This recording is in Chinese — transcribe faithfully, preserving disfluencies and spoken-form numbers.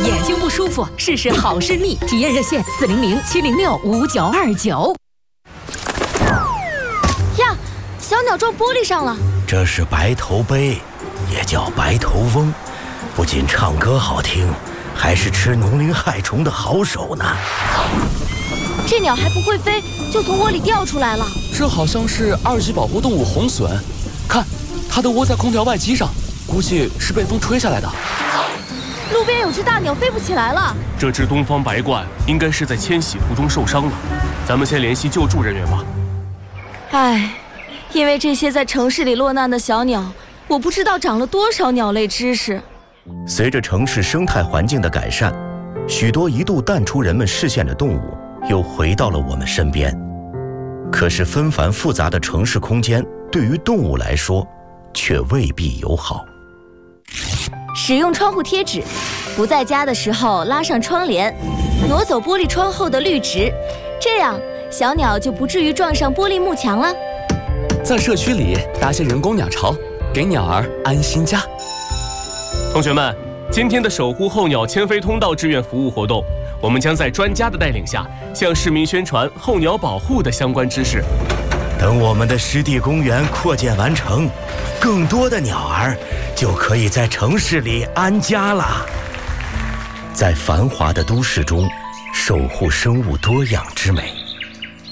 眼睛不舒服，试试好视力。体验热线：四零零七零六五九二九。 呀，小鸟撞玻璃上了。 这是白头鹎，也叫白头翁，不仅唱歌好听，还是吃农林害虫的好手呢。 这鸟还不会飞，就从窝里掉出来了。 这好像是二级保护动物红隼，看，它都窝在空调外机上，估计是被风吹下来的。 路边有只大鸟飞不起来了。 这只东方白鹳应该是在迁徙途中受伤了，咱们先联系救助人员吧。 唉，因为这些在城市里落难的小鸟，我不知道长了多少鸟类知识。 随着城市生态环境的改善，许多一度淡出人们视线的动物又回到了我们身边。可是纷繁复杂的城市空间对于动物来说却未必友好。 使用窗户贴纸，不在家的时候拉上窗帘，挪走玻璃窗后的绿植，这样小鸟就不至于撞上玻璃幕墙了。 在社区里搭些人工鸟巢，给鸟儿安心家。 同学们，今天的守护候鸟迁飞通道志愿服务活动，我们将在专家的带领下，向市民宣传候鸟保护的相关知识。 等我们的湿地公园扩建完成，更多的鸟儿就可以在城市里安家了。在繁华的都市中，守护生物多样之美。